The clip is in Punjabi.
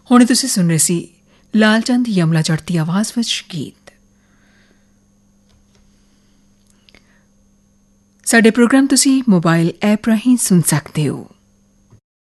ਹੁਣ ਤੁਸੀਂ ਸੁਣ ਰਹੇ ਸੀ ਲਾਲ ਚੰਦ ਯਮਲਾ ਜੱਟ ਦੀ ਆਵਾਜ਼ ਵਿੱਚ ਗੀਤ। ਸਾਡੇ ਪ੍ਰੋਗਰਾਮ ਤੁਸੀਂ ਮੋਬਾਈਲ ਐਪ ਰਾਹੀਂ ਸੁਣ ਸਕਦੇ ਹੋ।